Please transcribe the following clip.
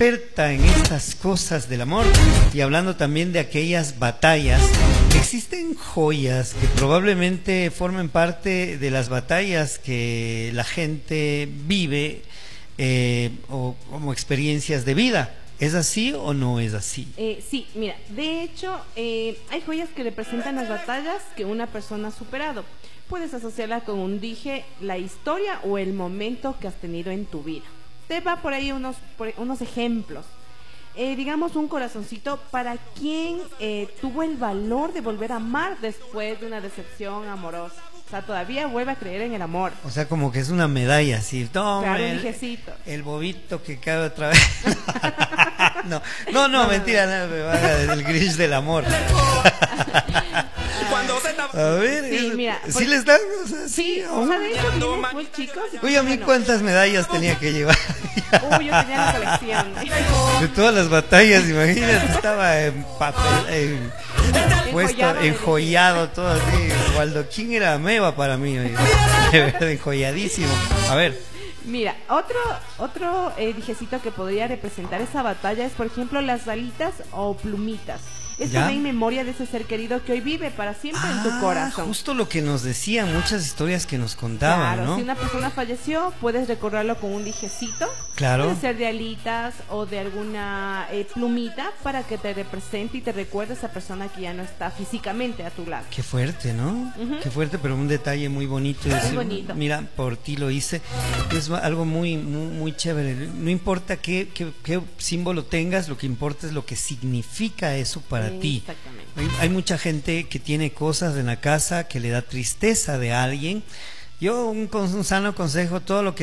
experta en estas cosas del amor y hablando también de aquellas batallas. Existen joyas que probablemente formen parte de las batallas que la gente vive o como experiencias de vida. ¿Es así o no es así? Sí, mira, de hecho, hay joyas que representan las batallas que una persona ha superado. Puedes asociarla con un dije, la historia o el momento que has tenido en tu vida. Te va por ahí unos ejemplos. Digamos un corazoncito para quien tuvo el valor de volver a amar después de una decepción amorosa. O sea, todavía vuelve a creer en el amor. O sea, como que es una medalla, así. Toma Claro, un el, dijecito. el bobito que cae otra vez. No, mentira, no, me va del Grinch del amor. A ver, Sí, mira, ¿sí les dan? O sea, Sí, o aún. sea, de hecho viene full chicos. Uy, a mí cuántas medallas tenía que llevar. Uy, yo tenía la colección. De todas las batallas, imagínate, estaba en papel, puesto, enjollado, todo así. Waldo King era ameba para mí, oye. De verdad, enjolladísimo. A ver. Mira, otro dijecito que podría representar esa batalla es, por ejemplo, las alitas o plumitas. Es ¿Ya? también memoria de ese ser querido que hoy vive para siempre en tu corazón. Justo lo que nos decían, muchas historias que nos contaban, Claro, ¿no? si una persona falleció, puedes recordarlo con un dijecito. Claro. Puede ser de alitas o de alguna plumita para que te represente y te recuerde a esa persona que ya no está físicamente a tu lado. Qué fuerte, ¿no? Qué fuerte, pero un detalle muy bonito. Muy Decir, bonito. mira, por ti lo hice. Es algo muy chévere. No importa qué símbolo tengas, lo que importa es lo que significa eso para ti. Exactamente. Hay mucha gente que tiene cosas en la casa que le da tristeza de alguien. Yo un sano consejo, todo lo que